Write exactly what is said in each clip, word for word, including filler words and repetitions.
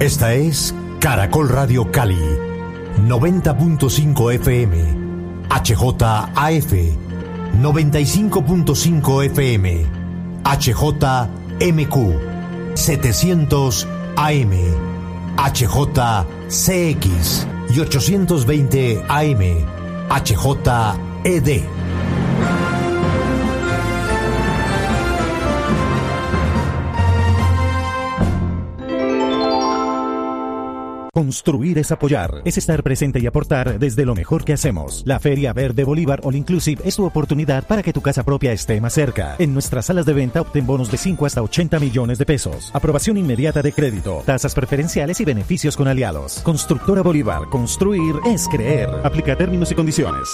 Esta es Caracol Radio Cali, noventa punto cinco F M, H J A F, noventa y cinco punto cinco F M, H J M Q, setecientos A M, H J C X y ochocientos veinte A M, H J E D. Construir es apoyar, es estar presente y aportar desde lo mejor que hacemos. La Feria Verde Bolívar All Inclusive es tu oportunidad para que tu casa propia esté más cerca. En nuestras salas de venta obtén bonos de cinco hasta ochenta millones de pesos. Aprobación inmediata de crédito, tasas preferenciales y beneficios con aliados. Constructora Bolívar, construir es creer. Aplica términos y condiciones.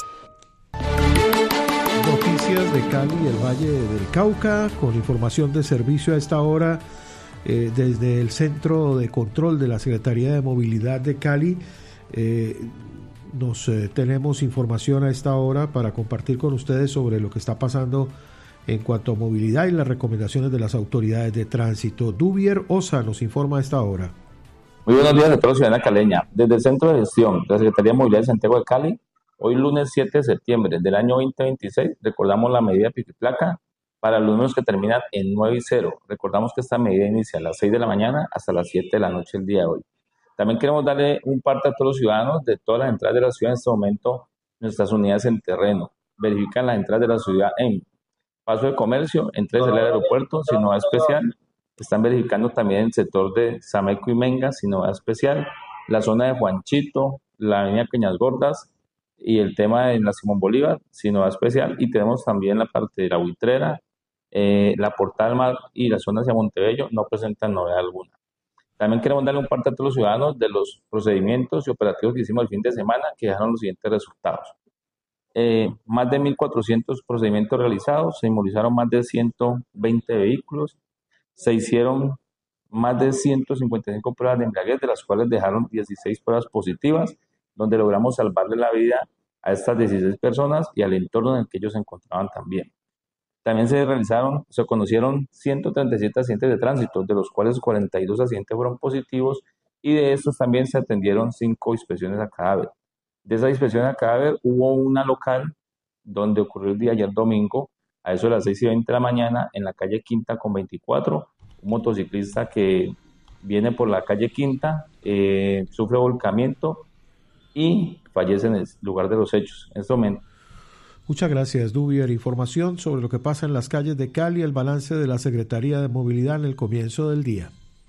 Noticias de Cali y el Valle del Cauca, con información de servicio a esta hora. Eh, desde el Centro de Control de la Secretaría de Movilidad de Cali eh, nos eh, tenemos información a esta hora para compartir con ustedes sobre lo que está pasando en cuanto a movilidad y las recomendaciones de las autoridades de tránsito. Dubier Osa nos informa a esta hora. Muy buenos días a toda la ciudadana caleña. Desde el Centro de Gestión de la Secretaría de Movilidad de Santiago de Cali, hoy lunes siete de septiembre del año veinte veintiséis, recordamos la medida pico y placa para los números que terminan en nueve y cero. Recordamos que esta medida inicia a las seis de la mañana hasta las siete de la noche el día de hoy. También queremos darle un parte a todos los ciudadanos de todas las entradas de la ciudad en este momento, nuestras unidades en terreno. Verifican las entradas de la ciudad en Paso de Comercio, entrada del aeropuerto, sin novedad especial. Están verificando también el sector de Sameco y Menga, sin novedad especial. La zona de Juanchito, la avenida Peñas Gordas y el tema de la Simón Bolívar, sin novedad especial. Y tenemos también la parte de la Buitrera, Eh, la Portal Mar y la zona hacia Montebello no presentan novedad alguna. También queremos darle un parte a todos los ciudadanos de los procedimientos y operativos que hicimos el fin de semana, que dejaron los siguientes resultados. Eh, más de mil cuatrocientos procedimientos realizados, se inmovilizaron más de ciento veinte vehículos, se hicieron más de ciento cincuenta y cinco pruebas de embriaguez, de las cuales dejaron dieciséis pruebas positivas, donde logramos salvarle la vida a estas dieciséis personas y al entorno en el que ellos se encontraban también. También se realizaron, se conocieron ciento treinta y siete accidentes de tránsito, de los cuales cuarenta y dos accidentes fueron positivos y de estos también se atendieron cinco inspecciones a cadáver. De esa inspección a cadáver hubo una local donde ocurrió el día ayer domingo, a eso de las seis y veinte de la mañana, en la calle Quinta con veinticuatro, un motociclista que viene por la calle Quinta, eh, sufre volcamiento y fallece en el lugar de los hechos. En este momento, muchas gracias, Dubier. Información sobre lo que pasa en las calles de Cali, el balance de la Secretaría de Movilidad en el comienzo del día.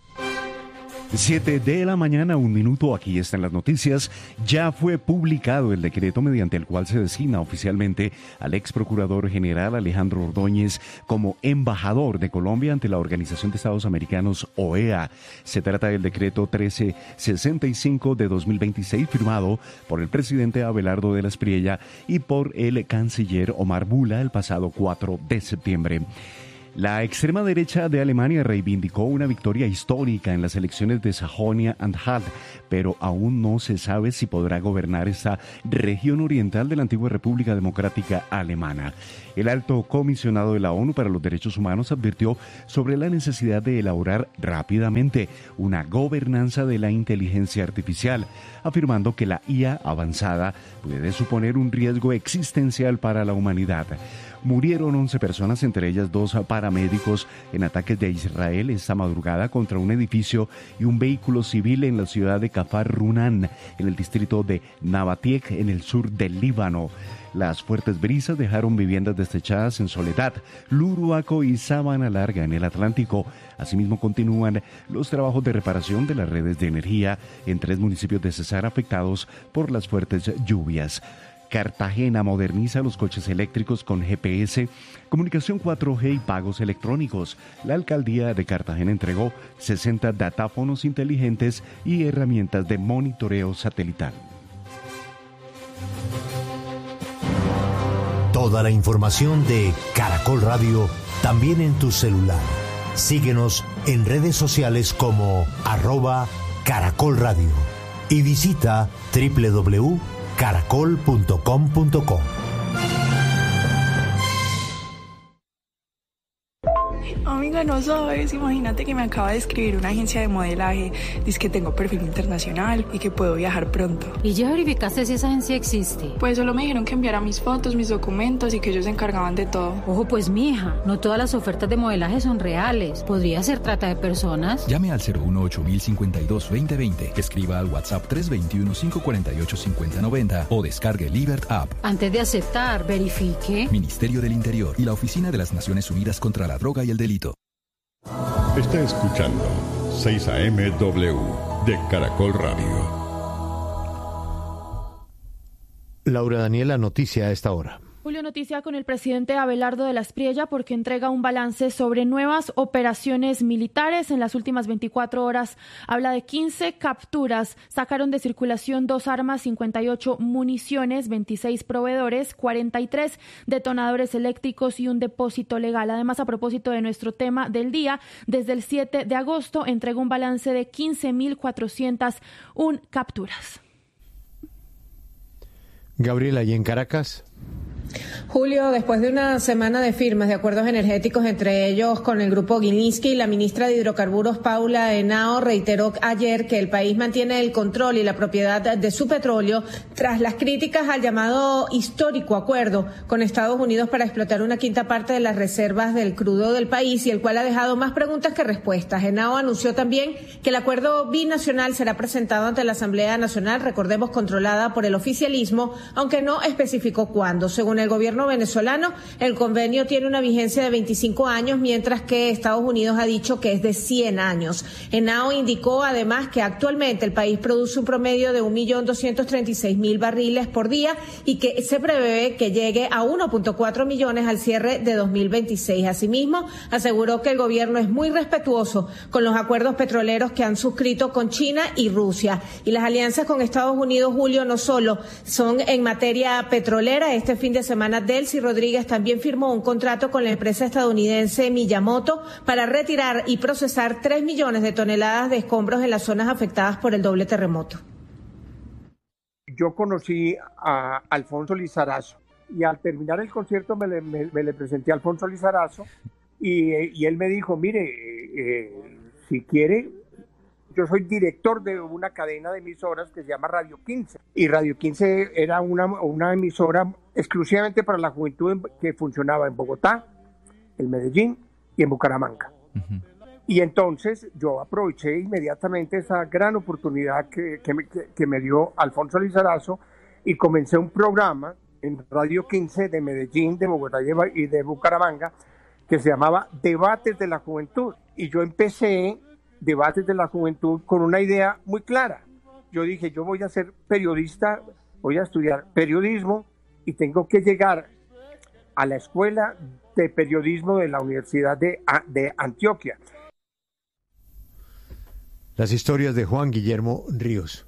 siete de la mañana, un minuto, aquí están las noticias. Ya fue publicado el decreto mediante el cual se designa oficialmente al ex procurador general Alejandro Ordóñez como embajador de Colombia ante la Organización de Estados Americanos, O E A. Se trata del decreto trece sesenta y cinco de dos mil veintiséis, firmado por el presidente Abelardo de la Espriella y por el canciller Omar Bula el pasado cuatro de septiembre. La extrema derecha de Alemania reivindicó una victoria histórica en las elecciones de Sajonia-Anhalt, pero aún no se sabe si podrá gobernar esta región oriental de la antigua República Democrática Alemana. El alto comisionado de la ONU para los Derechos Humanos advirtió sobre la necesidad de elaborar rápidamente una gobernanza de la inteligencia artificial, afirmando que la I A avanzada puede suponer un riesgo existencial para la humanidad. Murieron once personas, entre ellas dos paramédicos, en ataques de Israel esta madrugada contra un edificio y un vehículo civil en la ciudad de Kafar Runan, en el distrito de Nabatieh, en el sur del Líbano. Las fuertes brisas dejaron viviendas desechadas en Soledad, Luruaco y Sabana Larga en el Atlántico. Asimismo, continúan los trabajos de reparación de las redes de energía en tres municipios de Cesar afectados por las fuertes lluvias. Cartagena moderniza los coches eléctricos con G P S, comunicación cuatro G y pagos electrónicos. La alcaldía de Cartagena entregó sesenta datáfonos inteligentes y herramientas de monitoreo satelital. Toda la información de Caracol Radio también en tu celular. Síguenos en redes sociales como arroba Caracol Radio y visita doble u doble u doble u punto caracol punto com punto co. Amigo, Juanga, no sabes, imagínate que me acaba de escribir una agencia de modelaje, dice que tengo perfil internacional y que puedo viajar pronto. ¿Y ya verificaste si esa agencia existe? Pues solo me dijeron que enviara mis fotos, mis documentos y que ellos se encargaban de todo. Ojo pues, mija, no todas las ofertas de modelaje son reales. Podría ser trata de personas. Llame al cero uno ocho mil cincuenta y dos veinte veinte, escriba al WhatsApp tres dos uno, cinco cuatro ocho, cinco cero nueve cero o descargue Libert App. Antes de aceptar, verifique. Ministerio del Interior y la Oficina de las Naciones Unidas contra la Droga y el Delito. Está escuchando seis A M W de Caracol Radio. Laura Daniela, noticia a esta hora. Julio, noticia con el presidente Abelardo de la Espriella porque entrega un balance sobre nuevas operaciones militares. En las últimas veinticuatro horas habla de quince capturas. Sacaron de circulación dos armas, cincuenta y ocho municiones, veintiséis proveedores, cuarenta y tres detonadores eléctricos y un depósito legal. Además, a propósito de nuestro tema del día, desde el siete de agosto entregó un balance de quince mil cuatrocientas una capturas. Gabriela, ¿y en Caracas? Julio, después de una semana de firmas de acuerdos energéticos, entre ellos con el grupo Gilinski, la ministra de Hidrocarburos, Paula Henao, reiteró ayer que el país mantiene el control y la propiedad de su petróleo tras las críticas al llamado histórico acuerdo con Estados Unidos para explotar una quinta parte de las reservas del crudo del país y el cual ha dejado más preguntas que respuestas. Henao anunció también que el acuerdo binacional será presentado ante la Asamblea Nacional, recordemos, controlada por el oficialismo, aunque no especificó cuándo. Según el gobierno venezolano, el convenio tiene una vigencia de veinticinco años, mientras que Estados Unidos ha dicho que es de cien años. Henao indicó además que actualmente el país produce un promedio de un millón doscientos treinta y seis mil barriles por día y que se prevé que llegue a uno punto cuatro millones al cierre de dos mil veintiséis. Asimismo, aseguró que el gobierno es muy respetuoso con los acuerdos petroleros que han suscrito con China y Rusia. Y las alianzas con Estados Unidos, Julio, no solo son en materia petrolera. Este fin de semana Delcy Rodríguez también firmó un contrato con la empresa estadounidense Miyamoto para retirar y procesar tres millones de toneladas de escombros en las zonas afectadas por el doble terremoto. Yo conocí a Alfonso Lizarazo y al terminar el concierto me le, me, me le presenté a Alfonso Lizarazo y, y él me dijo, mire, eh, si quiere, yo soy director de una cadena de emisoras que se llama Radio quince y Radio quince era una, una emisora exclusivamente para la juventud que funcionaba en Bogotá, en Medellín y en Bucaramanga. Uh-huh. Y entonces yo aproveché inmediatamente esa gran oportunidad que, que, me, que me dio Alfonso Lizarazo y comencé un programa en Radio quince de Medellín, de Bogotá y de Bucaramanga que se llamaba Debates de la Juventud. Y yo empecé Debates de la Juventud con una idea muy clara. Yo dije, yo voy a ser periodista, voy a estudiar periodismo y tengo que llegar a la escuela de periodismo de la Universidad de, de Antioquia. Las historias de Juan Guillermo Ríos.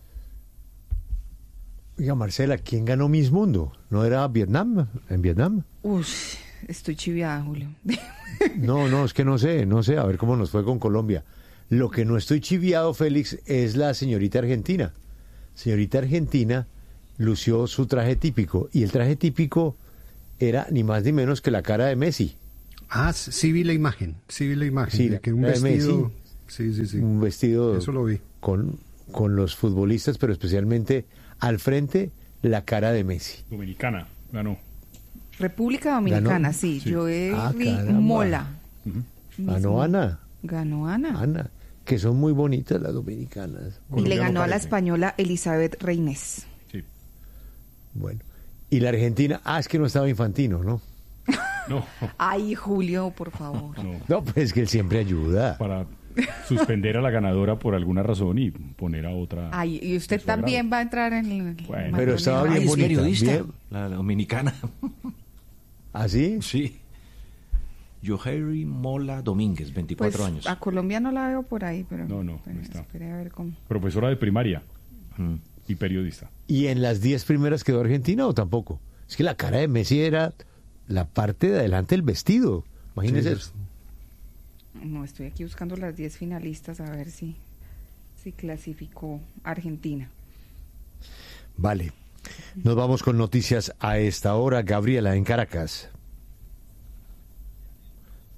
Oiga, Marcela, ¿quién ganó Miss Mundo? ¿No era Vietnam? ¿En Vietnam? Uy, estoy chiviada, Julio. No, no, es que no sé, no sé, a ver cómo nos fue con Colombia. Lo que no estoy chiviado, Félix, es la señorita argentina. Señorita argentina lució su traje típico, y el traje típico era ni más ni menos que la cara de Messi. Ah, sí vi la imagen, sí vi la imagen. Sí, de que un la de vestido, Messi, sí, sí, sí. Un vestido Eso lo vi. Con, con los futbolistas, pero especialmente al frente la cara de Messi. Dominicana, ganó. República Dominicana, ¿Ganó? sí. sí. Yo vi Ah, Mola. Uh-huh. Ganó Ana. Ganó Ana. Ana, que son muy bonitas las dominicanas. Y le ganó a la española Elizabeth Reynés. Sí. Bueno. Y la Argentina, ah, es que no estaba Infantino, ¿no? No. Ay, Julio, por favor. No, no pues es que él siempre ayuda. Para suspender a la ganadora por alguna razón y poner a otra. Ay, y usted también va a entrar en el... Bueno, pero estaba bien Ay, bonita. ¿Es periodista? Bien. La, la dominicana. ¿Ah, sí? Sí. Yoheri Mola Domínguez, veinticuatro pues, años. A Colombia no la veo por ahí, pero... No, no, pero no está. Esperé a ver cómo. Profesora de primaria mm. y periodista. ¿Y en las diez primeras quedó Argentina o tampoco? Es que la cara de Messi era la parte de adelante del vestido. Imagínese. Sí, no, estoy aquí buscando las diez finalistas a ver si, si clasificó Argentina. Vale. Nos vamos con noticias a esta hora. Gabriela, en Caracas.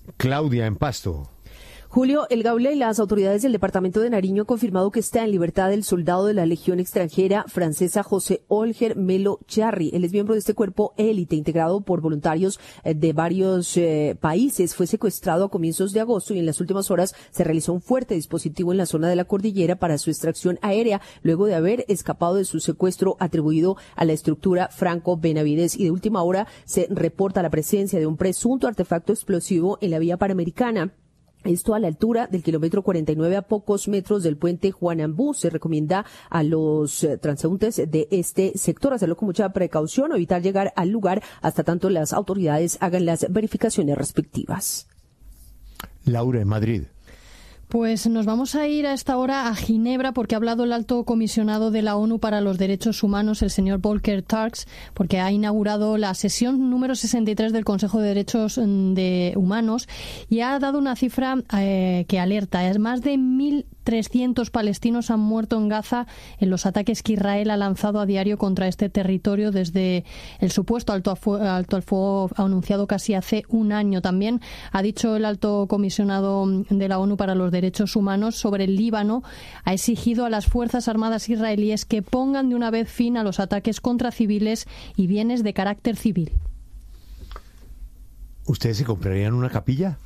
Claudia, en Pasto. Julio, el Gaula y las autoridades del departamento de Nariño han confirmado que está en libertad el soldado de la Legión extranjera francesa José Olger Melo Charri. Él es miembro de este cuerpo élite integrado por voluntarios de varios eh, países. Fue secuestrado a comienzos de agosto y en las últimas horas se realizó un fuerte dispositivo en la zona de la cordillera para su extracción aérea luego de haber escapado de su secuestro atribuido a la estructura Franco Benavides. Y de última hora se reporta la presencia de un presunto artefacto explosivo en la vía panamericana. Esto a la altura del kilómetro cuarenta y nueve, a pocos metros del puente Juanambú. Se recomienda a los eh, transeúntes de este sector hacerlo con mucha precaución o evitar llegar al lugar hasta tanto las autoridades hagan las verificaciones respectivas. Laura, en Madrid. Pues nos vamos a ir a esta hora a Ginebra porque ha hablado el alto comisionado de la ONU para los Derechos Humanos, el señor Volker Turk, porque ha inaugurado la sesión número sesenta y tres del Consejo de Derechos de Humanos y ha dado una cifra eh, que alerta. Es más de mil trescientos palestinos han muerto en Gaza en los ataques que Israel ha lanzado a diario contra este territorio desde el supuesto alto, alto al fuego anunciado casi hace un año. También ha dicho el alto comisionado de la ONU para los Derechos Humanos sobre el Líbano, ha exigido a las Fuerzas Armadas israelíes que pongan de una vez fin a los ataques contra civiles y bienes de carácter civil. ¿Ustedes se comprarían una capilla?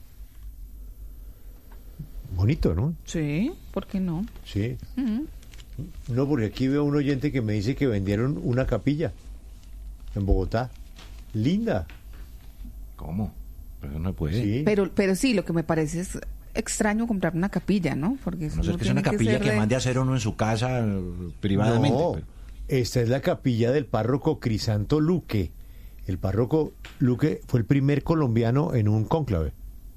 Bonito, ¿no? Sí, ¿por qué no? Sí. Mm. No, porque aquí veo un oyente que me dice que vendieron una capilla en Bogotá. Linda. ¿Cómo? Pero no puede. Sí. Pero, pero sí, lo que me parece es extraño comprar una capilla, ¿no? Porque no sé, es que es una capilla que, que de... mande a hacer uno en su casa privadamente. No, pero... esta es la capilla del párroco Crisanto Luque. El párroco Luque fue el primer colombiano en un cónclave.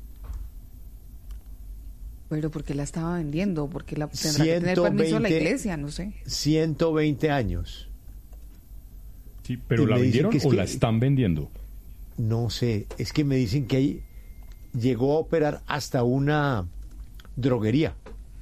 Pero porque la estaba vendiendo, porque la tendrá que tener permiso la iglesia, no sé. ciento veinte años. Sí, pero ¿la vendieron o que, la están vendiendo? No sé, es que me dicen que ahí llegó a operar hasta una droguería.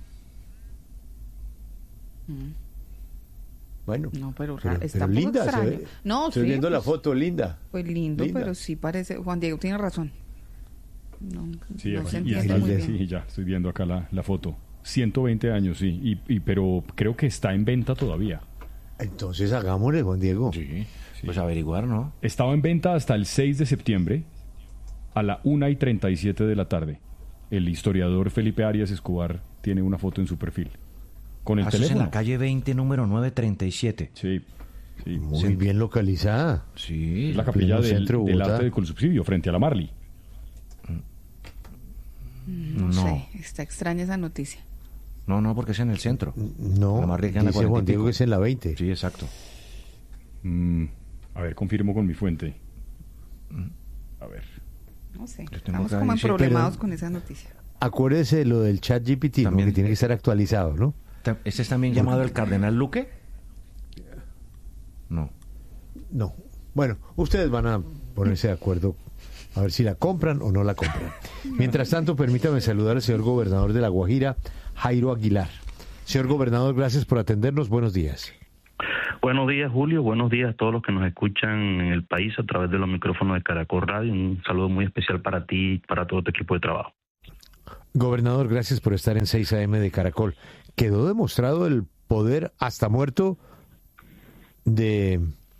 Mm. Bueno, no, pero, pero, está pero linda, extraño. Ve, no, estoy sí, viendo pues, la foto, linda. Pues lindo, linda. Pero sí parece, Juan Diego tiene razón. No, sí, no se y entiende muy bien. Sí, ya estoy viendo acá la, la foto. ciento veinte años, sí, y, y, pero creo que está en venta todavía. Entonces hagámosle, Juan Diego. Sí, sí, pues averiguar, ¿no? Estaba en venta hasta el seis de septiembre a la una y treinta y siete de la tarde. El historiador Felipe Arias Escobar tiene una foto en su perfil. Con el ah, teléfono. Es en la calle veinte, número novecientos treinta y siete. Sí. sí. Muy Cent- bien localizada. Sí. Es la capilla del, del arte de Colsubsidio, frente a la Marley. No, no sé, está extraña esa noticia. No, no, porque es en el centro. No, la Marley dice la Juan Diego que es en la veinte. Sí, exacto. Mm, a ver, confirmo con mi fuente. A ver. No sé, estamos como problemados con esa noticia. Acuérdese de lo del chat G P T, también, que tiene que estar actualizado, ¿no? ¿Este es también llamado el Cardenal Luque? No. No. Bueno, ustedes van a ponerse de acuerdo a ver si la compran o no la compran. Mientras tanto, permítame saludar al señor gobernador de La Guajira, Jairo Aguilar. Señor gobernador, gracias por atendernos. Buenos días. Buenos días, Julio. Buenos días a todos los que nos escuchan en el país a través de los micrófonos de Caracol Radio. Un saludo muy especial para ti y para todo tu equipo de trabajo. Gobernador, gracias por estar en seis A M de Caracol. Quedó demostrado el poder hasta muerto de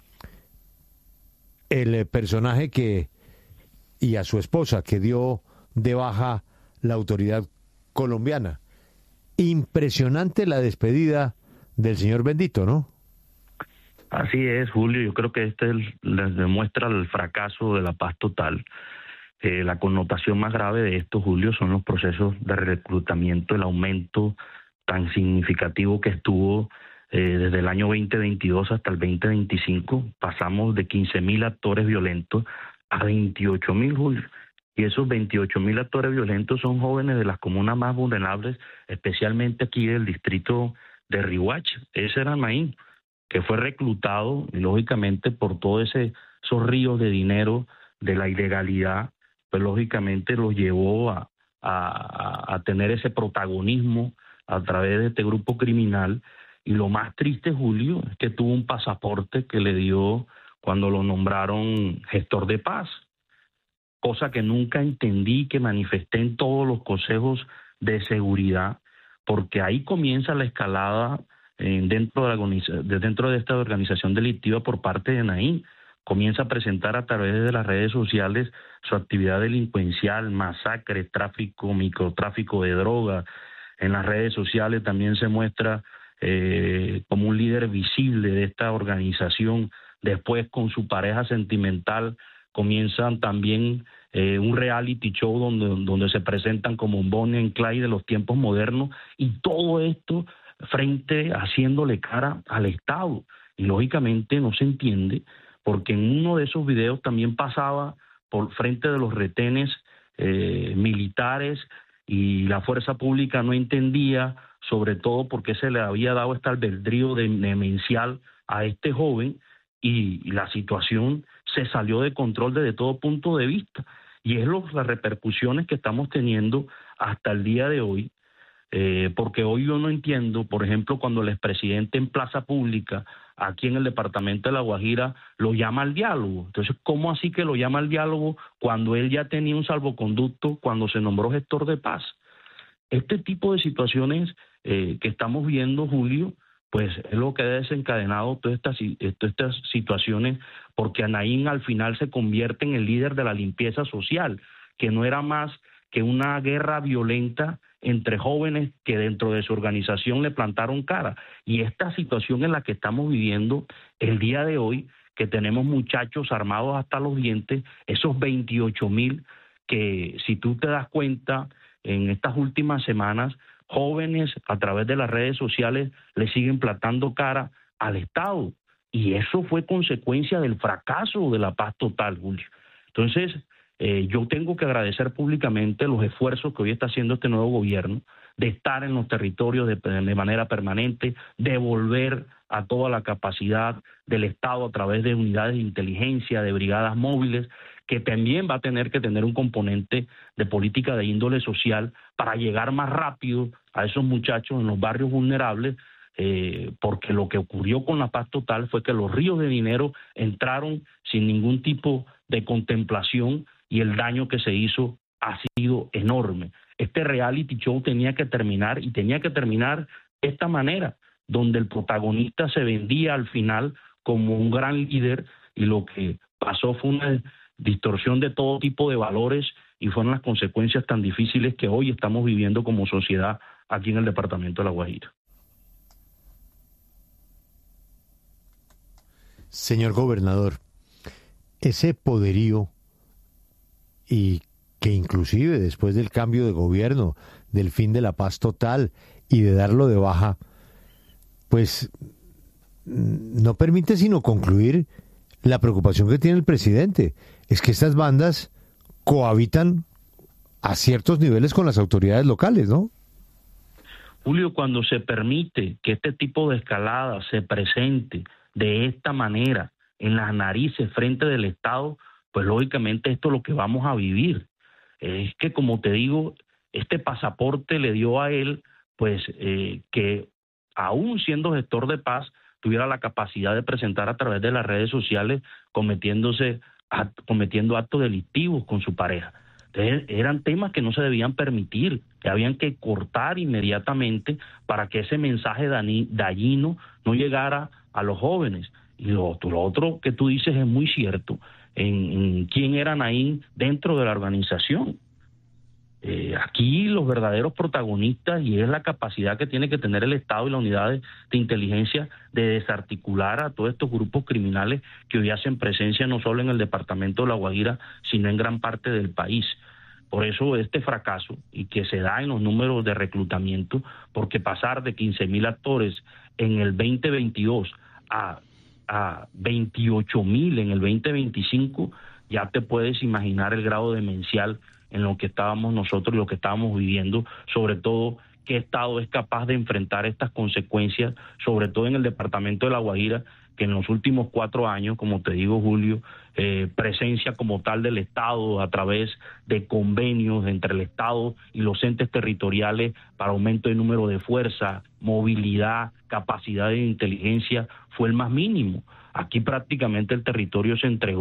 el personaje que y a su esposa que dio de baja la autoridad colombiana. Impresionante la despedida del señor Bendito, ¿no? Así es, Julio. Yo creo que este les demuestra el fracaso de la paz total. Eh, la connotación más grave de esto, Julio, son los procesos de reclutamiento, el aumento tan significativo que estuvo eh, desde el año veinte veintidós hasta el veinte veinticinco. Pasamos de quince mil actores violentos a veintiocho mil, Julio. Y esos veintiocho mil actores violentos son jóvenes de las comunas más vulnerables, especialmente aquí del distrito de Riohacha. Ese era el Maín, que fue reclutado, lógicamente, por todo ese esos ríos de dinero de la ilegalidad, pues lógicamente los llevó a, a, a tener ese protagonismo a través de este grupo criminal. Y lo más triste, Julio, es que tuvo un pasaporte que le dio cuando lo nombraron gestor de paz. cosa que nunca entendí, que manifesté en todos los consejos de seguridad, porque ahí comienza la escalada eh, dentro, de la de, dentro de esta organización delictiva por parte de Naim. Comienza a presentar a través de las redes sociales su actividad delincuencial, masacre, tráfico, microtráfico de droga. En las redes sociales también se muestra eh, como un líder visible de esta organización. Después, con su pareja sentimental, comienzan también eh, un reality show donde, donde se presentan como un Bonnie and Clyde de los tiempos modernos, y todo esto frente, haciéndole cara al Estado. Y lógicamente no se entiende, porque en uno de esos videos también pasaba por frente de los retenes eh, militares, y la fuerza pública no entendía, sobre todo porque se le había dado este albedrío de, demencial a este joven, y, y la situación se salió de control desde todo punto de vista. Y es lo, las repercusiones que estamos teniendo hasta el día de hoy, eh, porque hoy yo no entiendo, por ejemplo, cuando el expresidente en plaza pública, aquí en el departamento de La Guajira, lo llama al diálogo. Entonces, ¿cómo así que lo llama al diálogo cuando él ya tenía un salvoconducto cuando se nombró gestor de paz? Este tipo de situaciones eh, que estamos viendo, Julio, pues es lo que ha desencadenado todas estas, todas estas situaciones, porque Naim al final se convierte en el líder de la limpieza social, que no era más que una guerra violenta entre jóvenes que dentro de su organización le plantaron cara. Y esta situación en la que estamos viviendo el día de hoy, que tenemos muchachos armados hasta los dientes, esos veintiocho mil que, si tú te das cuenta, en estas últimas semanas, jóvenes a través de las redes sociales le siguen plantando cara al Estado. Y eso fue consecuencia del fracaso de la paz total, Julio. Entonces, eh, yo tengo que agradecer públicamente los esfuerzos que hoy está haciendo este nuevo gobierno de estar en los territorios de, de manera permanente, de volver a toda la capacidad del Estado a través de unidades de inteligencia, de brigadas móviles, que también va a tener que tener un componente de política de índole social para llegar más rápido a esos muchachos en los barrios vulnerables, eh, porque lo que ocurrió con la paz total fue que los ríos de dinero entraron sin ningún tipo de contemplación, y el daño que se hizo ha sido enorme. Este reality show tenía que terminar, y tenía que terminar de esta manera, donde el protagonista se vendía al final como un gran líder, y lo que pasó fue una distorsión de todo tipo de valores, y fueron las consecuencias tan difíciles que hoy estamos viviendo como sociedad aquí en el departamento de La Guajira. Señor gobernador, ese poderío, y que inclusive después del cambio de gobierno, del fin de la paz total y de darlo de baja, pues no permite sino concluir la preocupación que tiene el presidente. Es que estas bandas cohabitan a ciertos niveles con las autoridades locales, ¿no? Julio, cuando se permite que este tipo de escalada se presente de esta manera en las narices frente del Estado, pues lógicamente esto es lo que vamos a vivir. Es que, como te digo, este pasaporte le dio a él, pues, eh, que aún siendo gestor de paz, tuviera la capacidad de presentar a través de las redes sociales cometiéndose, cometiendo actos delictivos con su pareja. Entonces, eran temas que no se debían permitir, que habían que cortar inmediatamente para que ese mensaje dañino no llegara a los jóvenes. Y lo, lo otro que tú dices es muy cierto, en, en quién era Naim dentro de la organización. Eh, aquí los verdaderos protagonistas, y es la capacidad que tiene que tener el Estado y las unidades de inteligencia de desarticular a todos estos grupos criminales que hoy hacen presencia no solo en el departamento de La Guajira, sino en gran parte del país. Por eso este fracaso, y que se da en los números de reclutamiento, porque pasar de quince mil actores en el veinte veintidós a, a veintiocho mil en el veinte veinticinco, ya te puedes imaginar el grado demencial en lo que estábamos nosotros y lo que estábamos viviendo, sobre todo qué Estado es capaz de enfrentar estas consecuencias, sobre todo en el departamento de La Guajira, que en los últimos cuatro años, como te digo, Julio, eh, presencia como tal del Estado a través de convenios entre el Estado y los entes territoriales para aumento de número de fuerza, movilidad, capacidad de inteligencia, fue el más mínimo. Aquí prácticamente el territorio se entregó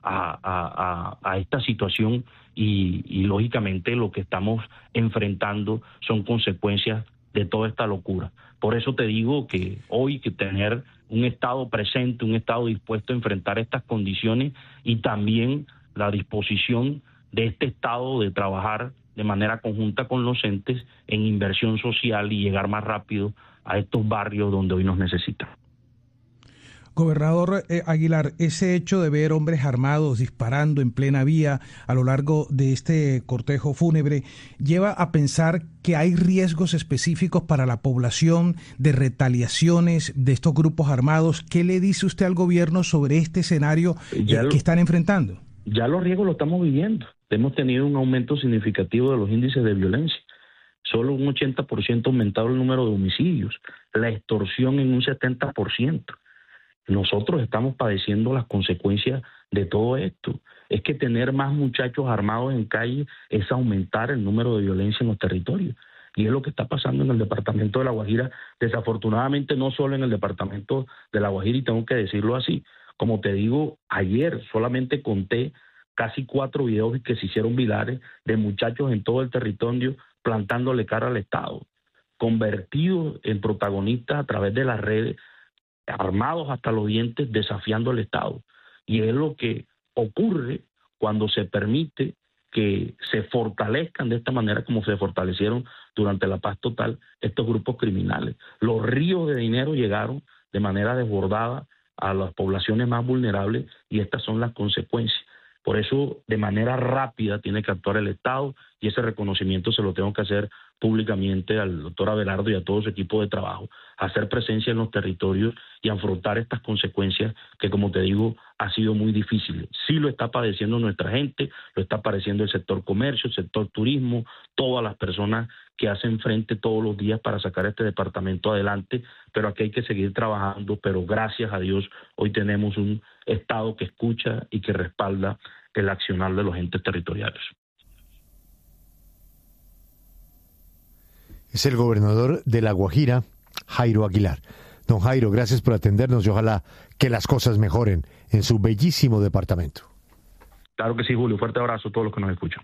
a, a, a esta situación y, y lógicamente lo que estamos enfrentando son consecuencias de toda esta locura. Por eso te digo que hoy que tener un Estado presente, un Estado dispuesto a enfrentar estas condiciones y también la disposición de este Estado de trabajar de manera conjunta con los entes en inversión social y llegar más rápido a estos barrios donde hoy nos necesitan. Gobernador eh, Aguilar, ese hecho de ver hombres armados disparando en plena vía a lo largo de este cortejo fúnebre lleva a pensar que hay riesgos específicos para la población de retaliaciones de estos grupos armados. ¿Qué le dice usted al gobierno sobre este escenario eh, lo, que están enfrentando? Ya los riesgos lo estamos viviendo. Hemos tenido un aumento significativo de los índices de violencia. Solo un ochenta por ciento aumentado el número de homicidios, la extorsión en un setenta por ciento. Nosotros estamos padeciendo las consecuencias de todo esto. Es que tener más muchachos armados en calle es aumentar el número de violencia en los territorios. Y es lo que está pasando en el departamento de La Guajira, desafortunadamente no solo en el departamento de La Guajira, y tengo que decirlo así. Como te digo, ayer solamente conté casi cuatro videos que se hicieron virales de muchachos en todo el territorio plantándole cara al Estado, convertidos en protagonistas a través de las redes, armados hasta los dientes, desafiando al Estado. Y es lo que ocurre cuando se permite que se fortalezcan de esta manera como se fortalecieron durante la paz total estos grupos criminales. Los ríos de dinero llegaron de manera desbordada a las poblaciones más vulnerables y estas son las consecuencias. Por eso, de manera rápida tiene que actuar el Estado y ese reconocimiento se lo tengo que hacer públicamente al doctor Abelardo y a todo su equipo de trabajo, hacer presencia en los territorios y afrontar estas consecuencias que, como te digo, ha sido muy difícil. Sí lo está padeciendo nuestra gente, lo está padeciendo el sector comercio, el sector turismo, todas las personas que hacen frente todos los días para sacar este departamento adelante, pero aquí hay que seguir trabajando, pero gracias a Dios hoy tenemos un Estado que escucha y que respalda el accionar de los entes territoriales. Es el gobernador de La Guajira, Jairo Aguilar. Don Jairo, gracias por atendernos y ojalá que las cosas mejoren en su bellísimo departamento. Claro que sí, Julio. Fuerte abrazo a todos los que nos escuchan.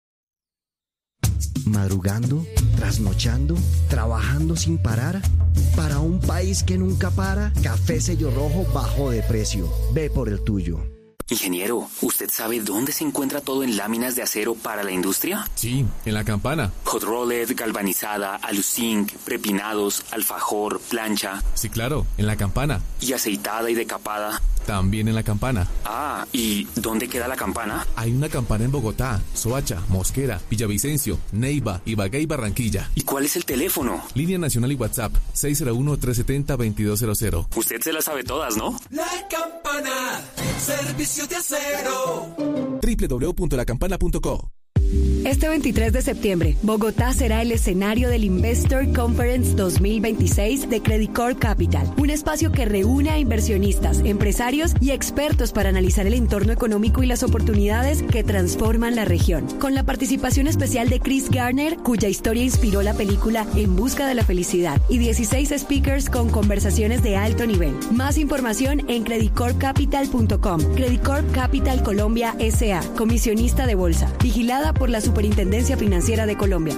Madrugando, trasnochando, trabajando sin parar. Para un país que nunca para, Café Sello Rojo bajó de precio. Ve por el tuyo. Ingeniero, ¿usted sabe dónde se encuentra todo en láminas de acero para la industria? Sí, en La Campana. Hot rolled, galvanizada, aluzinc, prepinados, alfajor, plancha. Sí, claro, en La Campana. ¿Y aceitada y decapada? También en La Campana. Ah, ¿y dónde queda La Campana? Hay una campana en Bogotá, Soacha, Mosquera, Villavicencio, Neiva, Ibagué y Barranquilla. ¿Y cuál es el teléfono? Línea nacional y WhatsApp, seis cero uno, tres siete cero, dos dos cero cero. Usted se las sabe todas, ¿no? La Campana, servicio de acero. doble u doble u doble u punto la campana punto co. Este veintitrés de septiembre, Bogotá será el escenario del Investor Conference dos mil veintiséis de Credicorp Capital, un espacio que reúne a inversionistas, empresarios y expertos para analizar el entorno económico y las oportunidades que transforman la región. Con la participación especial de Chris Garner, cuya historia inspiró la película En busca de la felicidad, y dieciséis speakers con conversaciones de alto nivel. Más información en credicorp capital punto com. Credicorp Capital Colombia S A, comisionista de bolsa, vigilada por la Superintendencia Financiera de Colombia.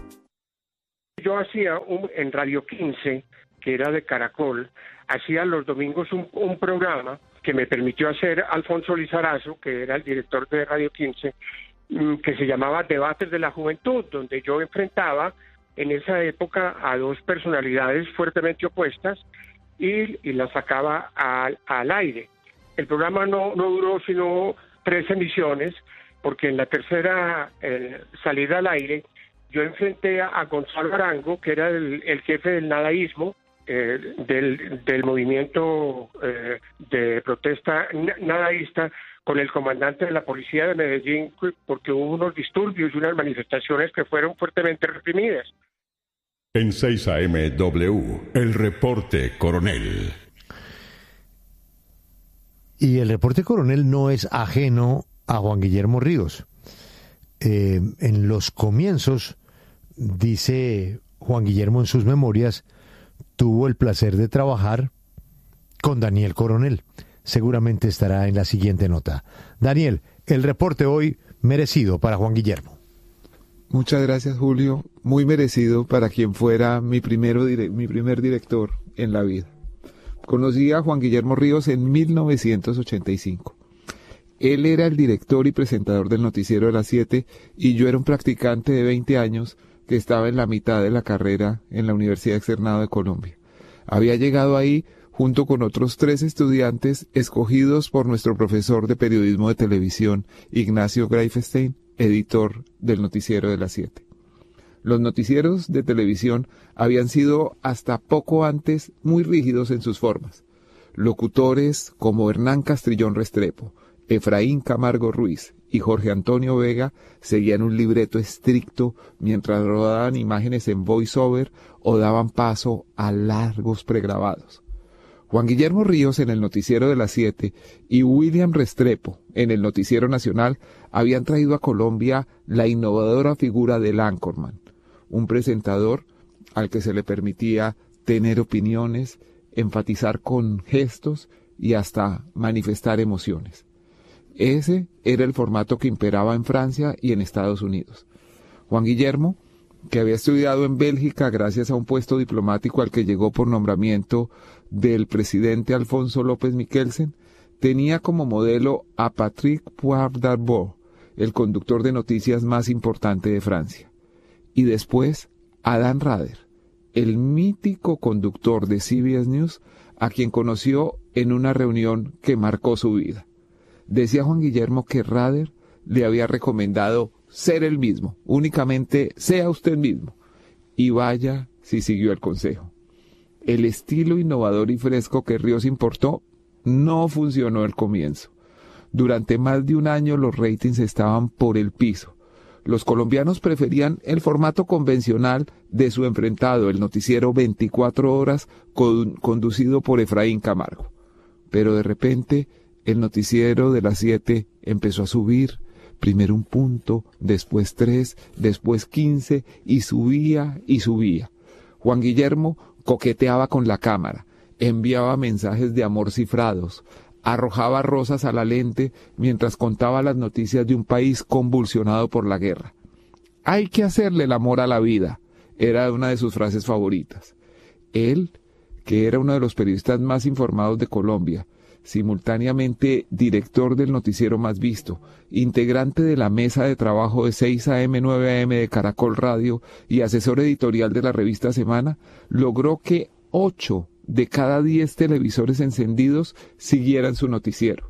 Yo hacía un, en Radio quince, que era de Caracol, hacía los domingos un, un programa que me permitió hacer Alfonso Lizarazo, que era el director de Radio quince, que se llamaba Debates de la Juventud, donde yo enfrentaba en esa época a dos personalidades fuertemente opuestas y, y las sacaba al, al aire. El programa no, no duró sino tres emisiones, porque en la tercera eh, salida al aire yo enfrenté a, a Gonzalo Arango, que era el, el jefe del nadaísmo, eh, del, del movimiento eh, de protesta nadaísta, con el comandante de la policía de Medellín, porque hubo unos disturbios y unas manifestaciones que fueron fuertemente reprimidas. En seis A M W, el reporte coronel. Y el reporte coronel no es ajeno a Juan Guillermo Ríos. Eh, en los comienzos, dice Juan Guillermo en sus memorias, tuvo el placer de trabajar con Daniel Coronel. seguramente estará en la siguiente nota. Daniel, el reporte hoy merecido para Juan Guillermo. Muchas gracias, Julio. Muy merecido para quien fuera mi, primero dire- mi primer director en la vida. Conocí a Juan Guillermo Ríos en mil novecientos ochenta y cinco. Él era el director y presentador del noticiero de las siete y yo era un practicante de veinte años que estaba en la mitad de la carrera en la Universidad Externado de Colombia. Había llegado ahí junto con otros tres estudiantes escogidos por nuestro profesor de periodismo de televisión, Ignacio Greifstein, editor del noticiero de las siete. Los noticieros de televisión habían sido hasta poco antes muy rígidos en sus formas. Locutores como Hernán Castrillón Restrepo, Efraín Camargo Ruiz y Jorge Antonio Vega seguían un libreto estricto mientras rodaban imágenes en voiceover o daban paso a largos pregrabados. Juan Guillermo Ríos en el noticiero de las siete y William Restrepo en el noticiero nacional habían traído a Colombia la innovadora figura del anchorman, un presentador al que se le permitía tener opiniones, enfatizar con gestos y hasta manifestar emociones. Ese era el formato que imperaba en Francia y en Estados Unidos. Juan Guillermo, que había estudiado en Bélgica gracias a un puesto diplomático al que llegó por nombramiento del presidente Alfonso López Miquelsen, tenía como modelo a Patrick Poivre d'Arbour, el conductor de noticias más importante de Francia, y después a Dan Rather, el mítico conductor de C B S News, a quien conoció en una reunión que marcó su vida. Decía Juan Guillermo que Rather le había recomendado ser el mismo, únicamente sea usted mismo, y vaya si siguió el consejo. El estilo innovador y fresco que Ríos importó no funcionó al comienzo. Durante más de un año los ratings estaban por el piso. Los colombianos preferían el formato convencional de su enfrentado, el noticiero veinticuatro horas con, conducido por Efraín Camargo. Pero de repente el noticiero de las siete empezó a subir, primero un punto, después tres, después quince, y subía y subía. Juan Guillermo coqueteaba con la cámara, enviaba mensajes de amor cifrados, arrojaba rosas a la lente mientras contaba las noticias de un país convulsionado por la guerra. Hay que hacerle el amor a la vida, era una de sus frases favoritas. Él, que era uno de los periodistas más informados de Colombia, simultáneamente director del noticiero más visto, integrante de la mesa de trabajo de seis a eme nueve a eme de Caracol Radio y asesor editorial de la revista Semana, logró que ocho de cada diez televisores encendidos siguieran su noticiero.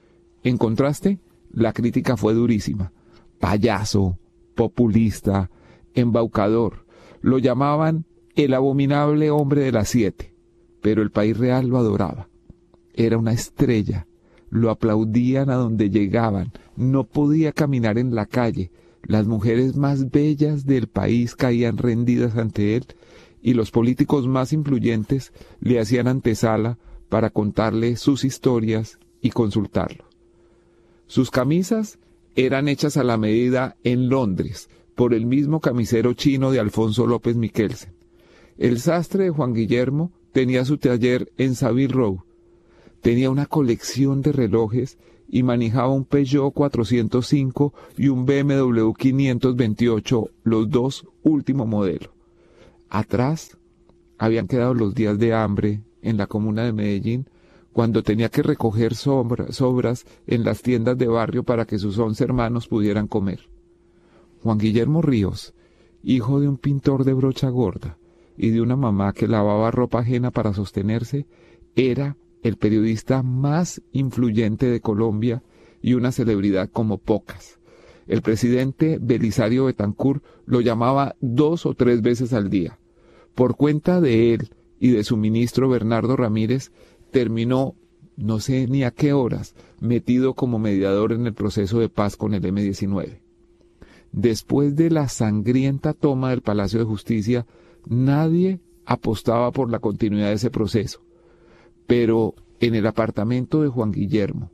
En contraste, la crítica fue durísima. Payaso, populista, embaucador. Lo llamaban el abominable hombre de las siete, pero el país real lo adoraba. Era una estrella, lo aplaudían a donde llegaban, no podía caminar en la calle, las mujeres más bellas del país caían rendidas ante él y los políticos más influyentes le hacían antesala para contarle sus historias y consultarlo. Sus camisas eran hechas a la medida en Londres por el mismo camisero chino de Alfonso López Miquelsen. El sastre de Juan Guillermo tenía su taller en Savile Row. Tenía una colección de relojes y manejaba un Peugeot cuatrocientos cinco y un be eme doble u quinientos veintiocho, los dos último modelo. Atrás habían quedado los días de hambre en la comuna de Medellín, cuando tenía que recoger sobra, sobras en las tiendas de barrio para que sus once hermanos pudieran comer. Juan Guillermo Ríos, hijo de un pintor de brocha gorda y de una mamá que lavaba ropa ajena para sostenerse, era el periodista más influyente de Colombia y una celebridad como pocas. El presidente Belisario Betancur lo llamaba dos o tres veces al día. Por cuenta de él y de su ministro Bernardo Ramírez, terminó, no sé ni a qué horas, metido como mediador en el proceso de paz con el eme diecinueve. Después de la sangrienta toma del Palacio de Justicia, nadie apostaba por la continuidad de ese proceso. Pero en el apartamento de Juan Guillermo,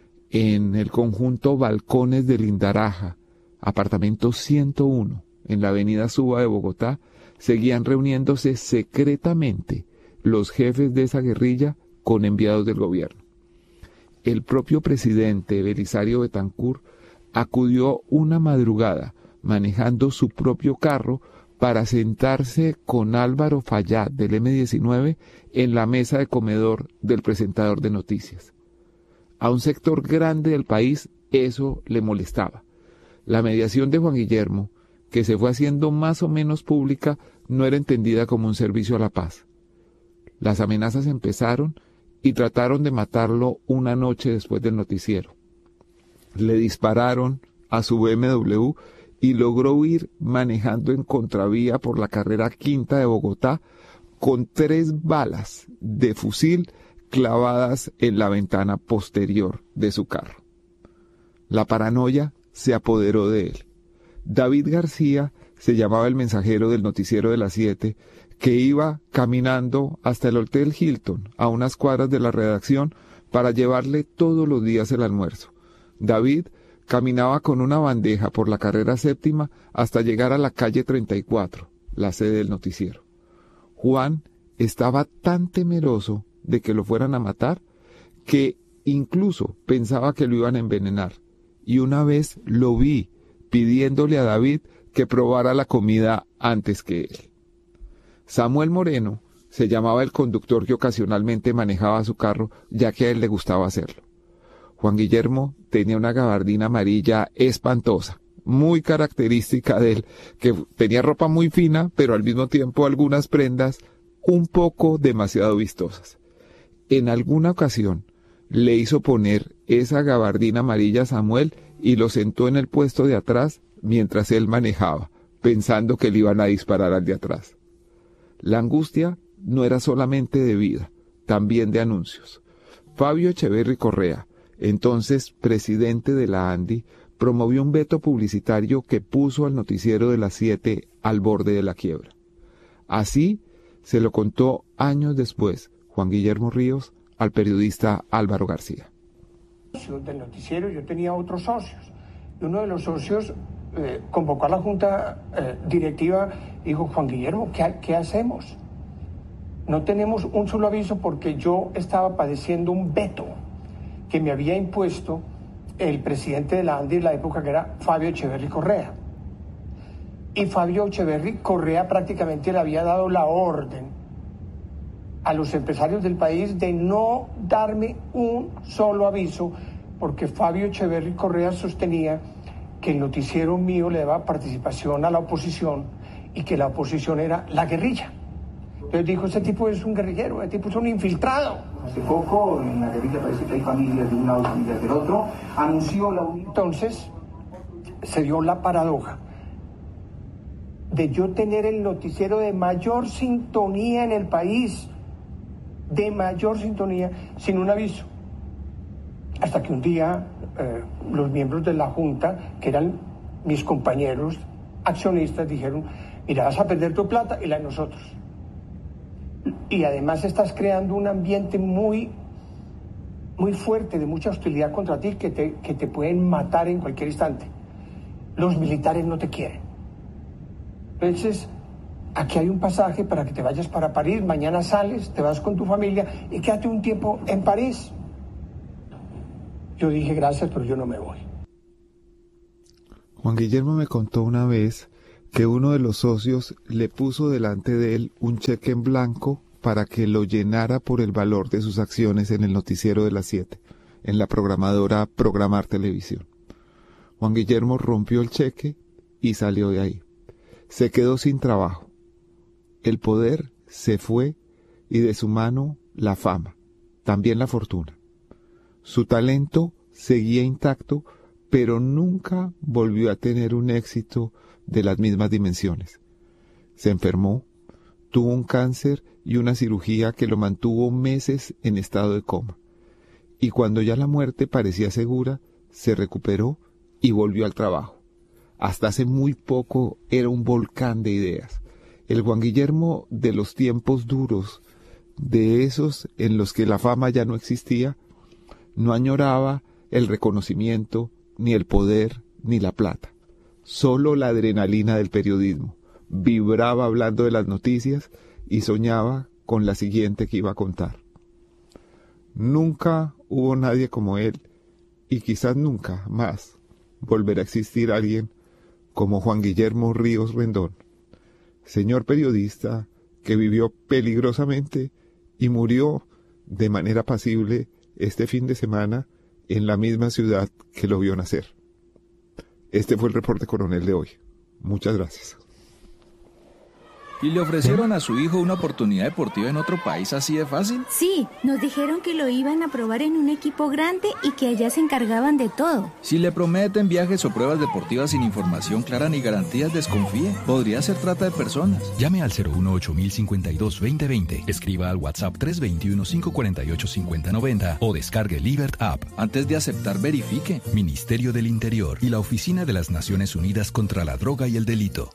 en el conjunto Balcones de Lindaraja, apartamento ciento uno, en la avenida Suba de Bogotá, seguían reuniéndose secretamente los jefes de esa guerrilla con enviados del gobierno. el propio presidente Belisario Betancur acudió una madrugada manejando su propio carro para sentarse con Álvaro Fayad del eme diecinueve en la mesa de comedor del presentador de noticias. A un sector grande del país eso le molestaba. La mediación de Juan Guillermo, que se fue haciendo más o menos pública, no era entendida como un servicio a la paz. Las amenazas empezaron y trataron de matarlo una noche después del noticiero. Le dispararon a su be eme doble u y logró huir manejando en contravía por la carrera quinta de Bogotá con tres balas de fusil clavadas en la ventana posterior de su carro. La paranoia se apoderó de él. David García se llamaba el mensajero del noticiero de las siete, que iba caminando hasta el Hotel Hilton, a unas cuadras de la redacción, para llevarle todos los días el almuerzo. David caminaba con una bandeja por la carrera séptima hasta llegar a la calle treinta y cuatro, la sede del noticiero. Juan estaba tan temeroso de que lo fueran a matar que incluso pensaba que lo iban a envenenar, y una vez lo vi pidiéndole a David que probara la comida antes que él. Samuel Moreno se llamaba el conductor que ocasionalmente manejaba su carro, ya que a él le gustaba hacerlo. Juan Guillermo tenía una gabardina amarilla espantosa, muy característica de él, que tenía ropa muy fina, pero al mismo tiempo algunas prendas un poco demasiado vistosas. En alguna ocasión le hizo poner esa gabardina amarilla a Samuel y lo sentó en el puesto de atrás mientras él manejaba, pensando que le iban a disparar al de atrás. La angustia no era solamente de vida, también de anuncios. Fabio Echeverry Correa, entonces presidente de la ANDI, promovió un veto publicitario que puso al noticiero de las siete al borde de la quiebra. Así se lo contó años después Juan Guillermo Ríos al periodista Álvaro García. Del noticiero yo tenía otros socios, y uno de los socios eh, convocó a la junta eh, directiva y dijo: Juan Guillermo, ¿qué, ¿qué hacemos? No tenemos un solo aviso, porque yo estaba padeciendo un veto que me había impuesto el presidente de la ANDI en la época, que era Fabio Echeverry Correa. Y Fabio Echeverry Correa prácticamente le había dado la orden a los empresarios del país de no darme un solo aviso, porque Fabio Echeverry Correa sostenía que el noticiero mío le daba participación a la oposición y que la oposición era la guerrilla. Entonces dijo: ese tipo es un guerrillero, ese tipo es un infiltrado. Hace poco en la guerrilla parece que hay familias de un lado y familias del otro. Anunció la unión. Entonces se dio la paradoja de yo tener el noticiero de mayor sintonía en el país, de mayor sintonía, sin un aviso. Hasta que un día eh, los miembros de la junta, que eran mis compañeros accionistas, dijeron: mira, vas a perder tu plata y la de nosotros. Y además estás creando un ambiente muy, muy fuerte, de mucha hostilidad contra ti, que te, que te pueden matar en cualquier instante. Los militares no te quieren. Entonces, aquí hay un pasaje para que te vayas para París, mañana sales, te vas con tu familia y quédate un tiempo en París. Yo dije: gracias, pero yo no me voy. Juan Guillermo me contó una vez que uno de los socios le puso delante de él un cheque en blanco para que lo llenara por el valor de sus acciones en el noticiero de las siete, en la programadora Programar Televisión. Juan Guillermo rompió el cheque y salió de ahí. Se quedó sin trabajo. El poder se fue y de su mano la fama, también la fortuna. Su talento seguía intacto, pero nunca volvió a tener un éxito de las mismas dimensiones. Se enfermó, tuvo un cáncer y una cirugía que lo mantuvo meses en estado de coma. Y cuando ya la muerte parecía segura, se recuperó y volvió al trabajo. Hasta hace muy poco era un volcán de ideas. El Juan Guillermo de los tiempos duros, de esos en los que la fama ya no existía, no añoraba el reconocimiento, ni el poder, ni la plata. Solo la adrenalina del periodismo. Vibraba hablando de las noticias y soñaba con la siguiente que iba a contar. Nunca hubo nadie como él y quizás nunca más volverá a existir alguien como Juan Guillermo Ríos Rendón, señor periodista que vivió peligrosamente y murió de manera pasible este fin de semana en la misma ciudad que lo vio nacer. Este fue el reporte coronel de hoy. Muchas gracias. ¿Y le ofrecieron a su hijo una oportunidad deportiva en otro país así de fácil? Sí, nos dijeron que lo iban a probar en un equipo grande y que allá se encargaban de todo. Si le prometen viajes o pruebas deportivas sin información clara ni garantías, desconfíe. Podría ser trata de personas. Llame al cero uno ocho mil cincuenta y dos veinte veinte. Escriba al WhatsApp tres dos uno, cinco cuatro ocho, cinco cero nueve cero o descargue Libert App. Antes de aceptar, verifique. Ministerio del Interior y la Oficina de las Naciones Unidas contra la Droga y el Delito.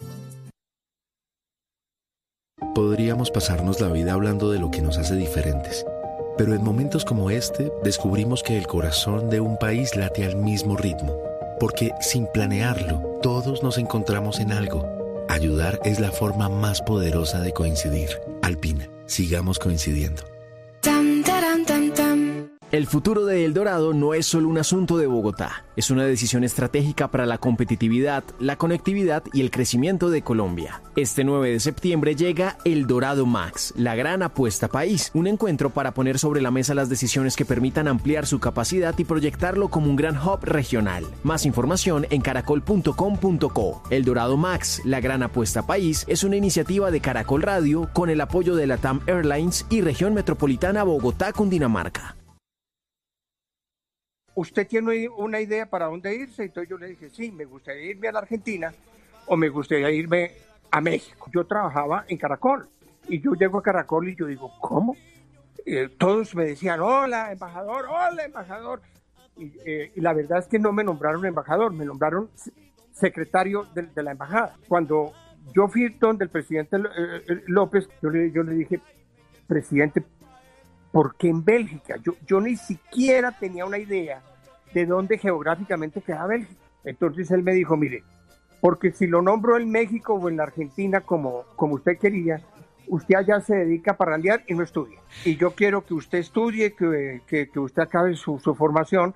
Podríamos pasarnos la vida hablando de lo que nos hace diferentes, pero en momentos como este descubrimos que el corazón de un país late al mismo ritmo, porque sin planearlo, todos nos encontramos en algo. Ayudar es la forma más poderosa de coincidir. Alpina, sigamos coincidiendo. Tam, taram, tam, tam. El futuro de El Dorado no es solo un asunto de Bogotá, es una decisión estratégica para la competitividad, la conectividad y el crecimiento de Colombia. Este nueve de septiembre llega El Dorado Max, la gran apuesta país, un encuentro para poner sobre la mesa las decisiones que permitan ampliar su capacidad y proyectarlo como un gran hub regional. Más información en caracol punto com punto co. El Dorado Max, la gran apuesta país, es una iniciativa de Caracol Radio con el apoyo de Latam Airlines y Región Metropolitana Bogotá-Cundinamarca. ¿Usted tiene una idea para dónde irse? Entonces yo le dije, sí, me gustaría irme a la Argentina o me gustaría irme a México. Yo trabajaba en Caracol y yo llego a Caracol y yo digo, ¿cómo? Eh, todos me decían, hola, embajador, hola, embajador. Y, eh, y la verdad es que no me nombraron embajador, me nombraron secretario de, de la embajada. Cuando yo fui donde el presidente eh, López, yo le, yo le dije, presidente, ¿por qué en Bélgica? Yo, yo ni siquiera tenía una idea de dónde geográficamente quedaba Bélgica. Entonces él me dijo, mire, porque si lo nombro en México o en la Argentina como, como usted quería, usted allá se dedica a parrandear y no estudia. Y yo quiero que usted estudie, que, que, que usted acabe su, su formación.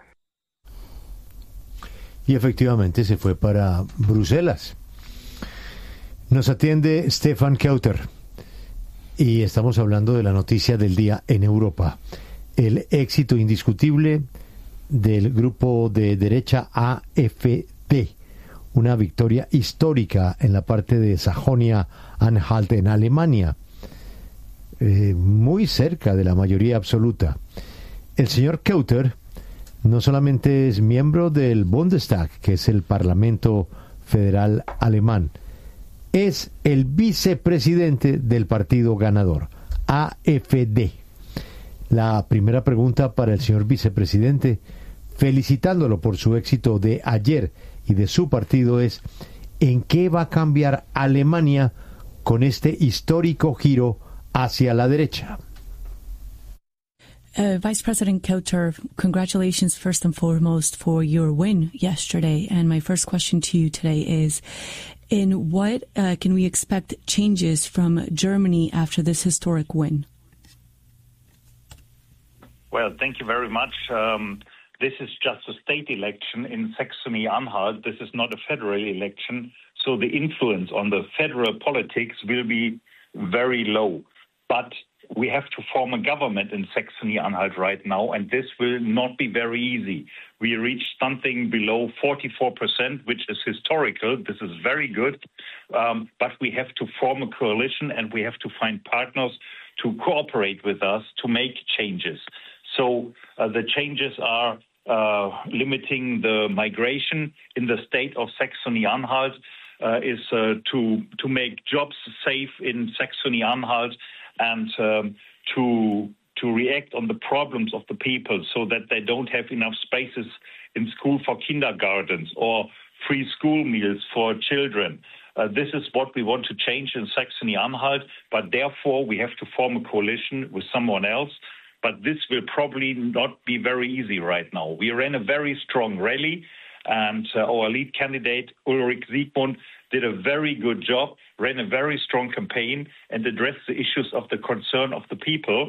Y efectivamente se fue para Bruselas. Nos atiende Stefan Kauter. Y estamos hablando de la noticia del día en Europa. El éxito indiscutible del grupo de derecha A F D. Una victoria histórica en la parte de Sajonia-Anhalt en Alemania. Eh, muy cerca de la mayoría absoluta. El señor Kauter no solamente es miembro del Bundestag, que es el Parlamento Federal Alemán, es el vicepresidente del partido ganador, A F D. La primera pregunta para el señor vicepresidente, felicitándolo por su éxito de ayer y de su partido, es ¿en qué va a cambiar Alemania con este histórico giro hacia la derecha? Uh, Vice President Kauter, congratulations first and foremost for your win yesterday. And my first question to you today is, in what uh, can we expect changes from Germany after this historic win? Well, thank you very much. Um, this is just a state election in Saxony-Anhalt. This is not a federal election. So the influence on the federal politics will be very low. But we have to form a government in Saxony-Anhalt right now, and this will not be very easy. We reached something below forty-four percent, which is historical. This is very good, um, but we have to form a coalition, and we have to find partners to cooperate with us to make changes. So uh, the changes are uh, limiting the migration in the state of Saxony-Anhalt, uh, is uh, to to make jobs safe in Saxony-Anhalt, and um, to to react on the problems of the people so that they don't have enough spaces in school for kindergartens or free school meals for children. Uh, this is what we want to change in Saxony-Anhalt, but therefore we have to form a coalition with someone else. But this will probably not be very easy right now. We ran a very strong rally, and uh, our lead candidate, Ulrich Siegmund, did a very good job, ran a very strong campaign, and addressed the issues of the concern of the people.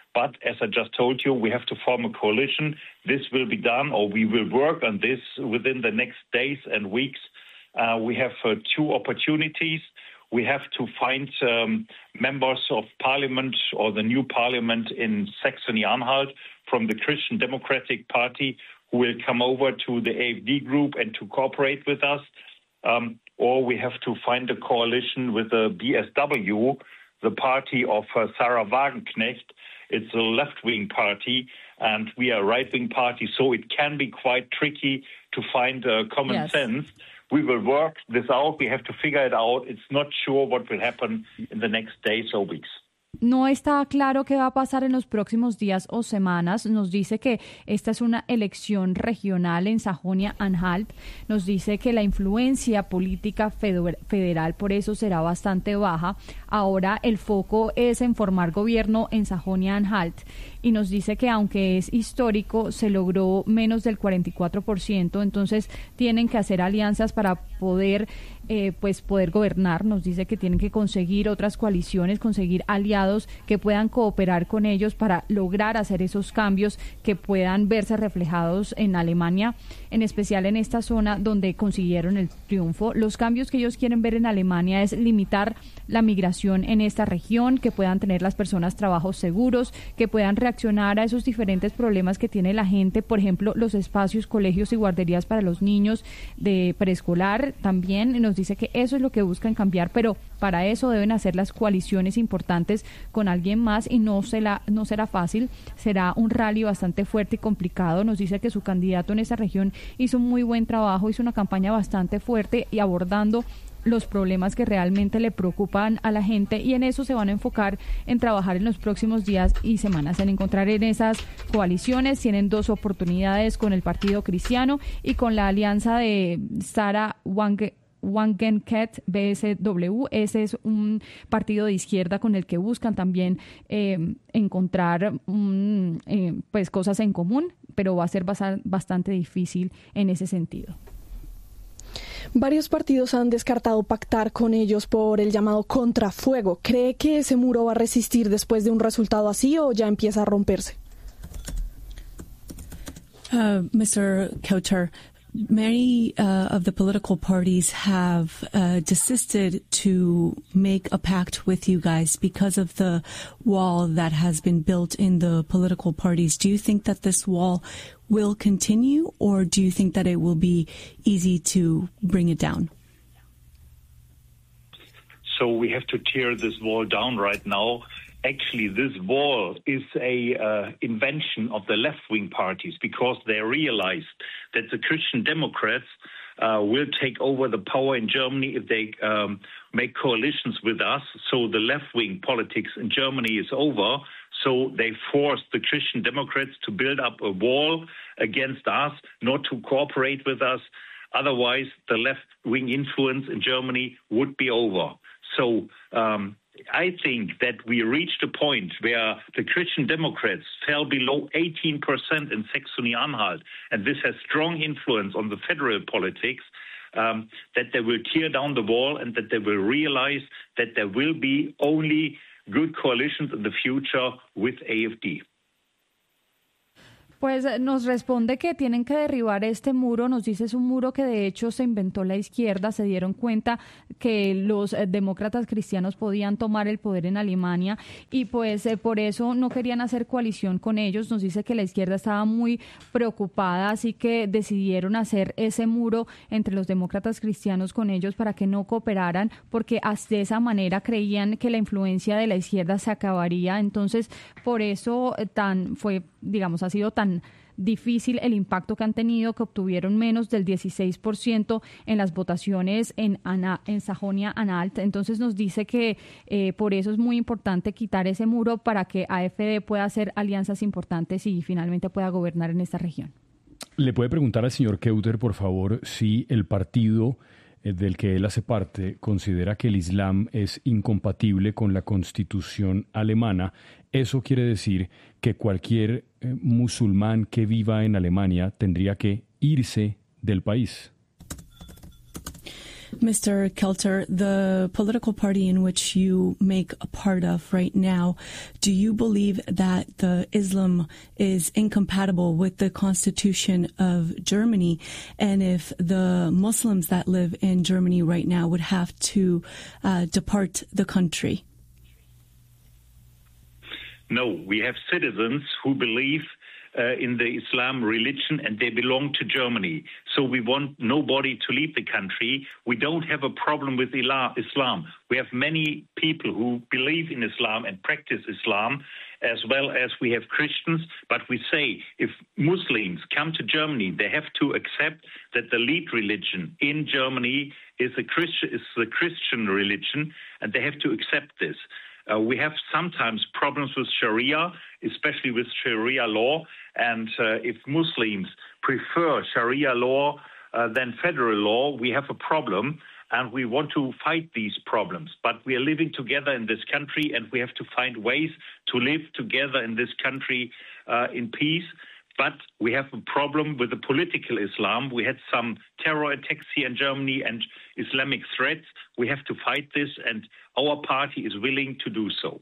But as I just told you, we have to form a coalition. This will be done, or we will work on this within the next days and weeks. Uh, we have uh, two opportunities. We have to find um, members of parliament or the new parliament in Saxony-Anhalt from the Christian Democratic Party who will come over to the A F D group and to cooperate with us. Um, or we have to find a coalition with the B S W, the party of uh, Sarah Wagenknecht. It's a left-wing party, and we are a right-wing party, so it can be quite tricky to find uh, common yes. sense. We will work this out. We have to figure it out. It's not sure what will happen in the next days or weeks. No está claro qué va a pasar en los próximos días o semanas. Nos dice que esta es una elección regional en Sajonia-Anhalt. Nos dice que la influencia política federal por eso será bastante baja. Ahora el foco es en formar gobierno en Sajonia-Anhalt. Y nos dice que aunque es histórico, se logró menos del cuarenta y cuatro por ciento. Entonces tienen que hacer alianzas para poder Eh, pues poder gobernar. Nos dice que tienen que conseguir otras coaliciones, conseguir aliados que puedan cooperar con ellos para lograr hacer esos cambios que puedan verse reflejados en Alemania, en especial en esta zona donde consiguieron el triunfo. Los cambios que ellos quieren ver en Alemania es limitar la migración en esta región, que puedan tener las personas trabajos seguros, que puedan reaccionar a esos diferentes problemas que tiene la gente, por ejemplo, los espacios, colegios y guarderías para los niños de preescolar. También nos dice que eso es lo que buscan cambiar, pero para eso deben hacer las coaliciones importantes con alguien más y no, se la, no será fácil. Será un rally bastante fuerte y complicado. Nos dice que su candidato en esa región hizo muy buen trabajo, hizo una campaña bastante fuerte y abordando los problemas que realmente le preocupan a la gente, y en eso se van a enfocar en trabajar en los próximos días y semanas, en encontrar en esas coaliciones. Tienen dos oportunidades con el Partido Cristiano y con la alianza de Sarah Wange Wagenknecht B S W. Ese es un partido de izquierda con el que buscan también eh, encontrar um, eh, pues cosas en común, pero va a ser bastante difícil en ese sentido. Varios partidos han descartado pactar con ellos por el llamado contrafuego. ¿Cree que ese muro va a resistir después de un resultado así o ya empieza a romperse? Uh, mister Kauter, many uh, of the political parties have uh, desisted to make a pact with you guys because of the wall that has been built in the political parties. Do you think that this wall will continue, or do you think that it will be easy to bring it down? So we have to tear this wall down right now. Actually, this wall is a uh, invention of the left-wing parties because they realized that the Christian Democrats uh, will take over the power in Germany if they um, make coalitions with us. So the left-wing politics in Germany is over. So they forced the Christian Democrats to build up a wall against us, not to cooperate with us. Otherwise, the left-wing influence in Germany would be over. So um, I think that we reached a point where the Christian Democrats fell below eighteen percent in Saxony-Anhalt, and this has strong influence on the federal politics, um, that they will tear down the wall and that they will realize that there will be only good coalitions in the future with A F D. Pues nos responde que tienen que derribar este muro. Nos dice es un muro que de hecho se inventó la izquierda. Se dieron cuenta que los demócratas cristianos podían tomar el poder en Alemania y pues eh, por eso no querían hacer coalición con ellos. Nos dice que la izquierda estaba muy preocupada, así que decidieron hacer ese muro entre los demócratas cristianos con ellos para que no cooperaran, porque de esa manera creían que la influencia de la izquierda se acabaría. Entonces, por eso tan fue, digamos, ha sido tan difícil el impacto que han tenido, que obtuvieron menos del dieciséis por ciento en las votaciones en, Ana, en Sajonia-Anhalt. Entonces nos dice que eh, por eso es muy importante quitar ese muro para que A F D pueda hacer alianzas importantes y finalmente pueda gobernar en esta región. ¿Le puede preguntar al señor Kauter, por favor, si el partido del que él hace parte considera que el Islam es incompatible con la Constitución alemana? Eso quiere decir que cualquier eh, musulmán que viva en Alemania tendría que irse del país. Mister Kelter, the political party in which you make a part of right now, do you believe that the Islam is incompatible with the Constitution of Germany? And if the Muslims that live in Germany right now would have to uh, depart the country? No, we have citizens who believe Uh, in the Islam religion, and they belong to Germany. So we want nobody to leave the country. We don't have a problem with Islam. We have many people who believe in Islam and practice Islam, as well as we have Christians. But we say if Muslims come to Germany, they have to accept that the lead religion in Germany is a Christian, is the Christian religion, and they have to accept this. Uh, we have sometimes problems with Sharia, especially with Sharia law. And uh, if Muslims prefer Sharia law uh, than federal law, we have a problem. And we want to fight these problems. But we are living together in this country, and we have to find ways to live together in this country uh, in peace. But we have a problem with the political Islam. We had some terror attacks here in Germany and Islamic threats. We have to fight this, and our party is willing to do so.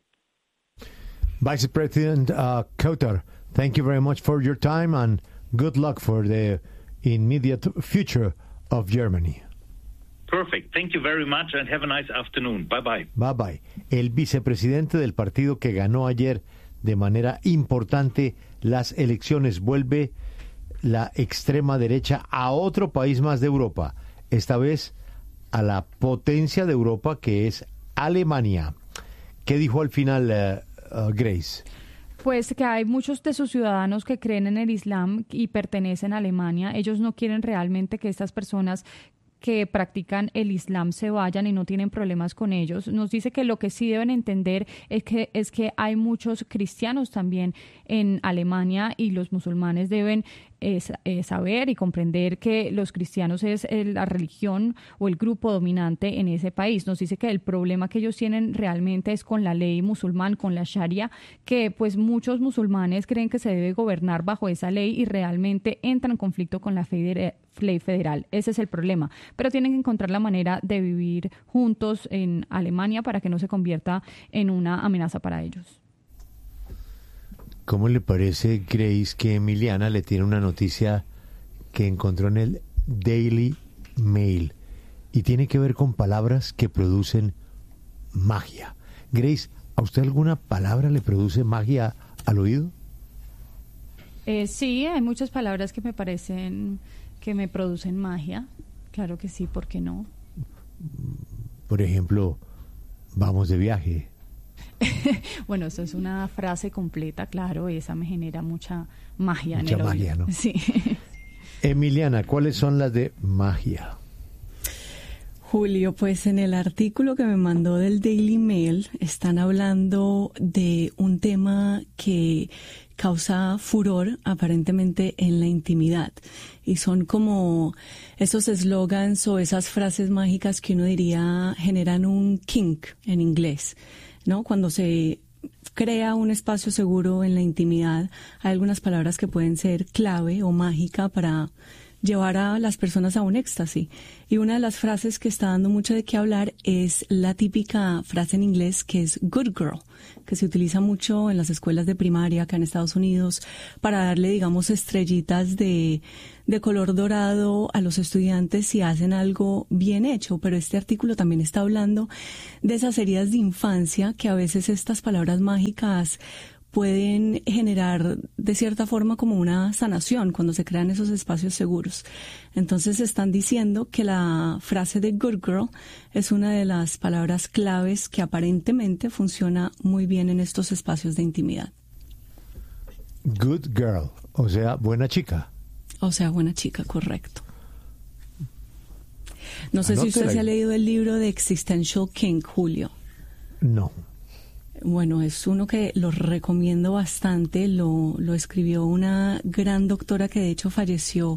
Vice President uh, Kelter, thank you very much for your time, and good luck for the immediate future of Germany. Perfect. Thank you very much, and have a nice afternoon. Bye-bye. Bye-bye. El vicepresidente del partido que ganó ayer de manera importante las elecciones, vuelve la extrema derecha a otro país más de Europa, esta vez a la potencia de Europa que es Alemania. ¿Qué dijo al final uh, uh, Grace? Pues que hay muchos de sus ciudadanos que creen en el Islam y pertenecen a Alemania. Ellos no quieren realmente que estas personas que practican el Islam se vayan y no tienen problemas con ellos. Nos dice que lo que sí deben entender es que, es que hay muchos cristianos también en Alemania, y los musulmanes deben eh, eh, saber y comprender que los cristianos es el, la religión o el grupo dominante en ese país. Nos dice que el problema que ellos tienen realmente es con la ley musulmán, con la Sharia, que pues muchos musulmanes creen que se debe gobernar bajo esa ley y realmente entra en conflicto con la federa- ley federal. Ese es el problema. Pero tienen que encontrar la manera de vivir juntos en Alemania para que no se convierta en una amenaza para ellos. ¿Cómo le parece, Grace, que Emiliana le tiene una noticia que encontró en el Daily Mail y tiene que ver con palabras que producen magia? Grace, ¿a usted alguna palabra le produce magia al oído? Eh, sí, hay muchas palabras que me parecen que me producen magia. Claro que sí, ¿por qué no? Por ejemplo, vamos de viaje. Bueno, eso es una frase completa, claro, esa me genera mucha magia mucha en el magia, oído. ¿no? Sí. Emiliana, ¿cuáles son las de magia? Julio, pues en el artículo que me mandó del Daily Mail están hablando de un tema que causa furor aparentemente en la intimidad, y son como esos eslogans o esas frases mágicas que uno diría generan un kink en inglés, ¿no? Cuando se crea un espacio seguro en la intimidad, hay algunas palabras que pueden ser clave o mágica para llevar a las personas a un éxtasis. Y una de las frases que está dando mucho de qué hablar es la típica frase en inglés que es good girl, que se utiliza mucho en las escuelas de primaria acá en Estados Unidos para darle, digamos, estrellitas de, de color dorado a los estudiantes si hacen algo bien hecho. Pero este artículo también está hablando de esas heridas de infancia que a veces estas palabras mágicas pueden generar de cierta forma como una sanación cuando se crean esos espacios seguros. Entonces están diciendo que la frase de good girl es una de las palabras claves que aparentemente funciona muy bien en estos espacios de intimidad. Good girl, o sea, buena chica. O sea, buena chica, correcto. No sé Anótela. si usted se ha leído el libro de Existential Kink, Julio. No. Bueno, es uno que lo recomiendo bastante, lo, lo escribió una gran doctora que de hecho falleció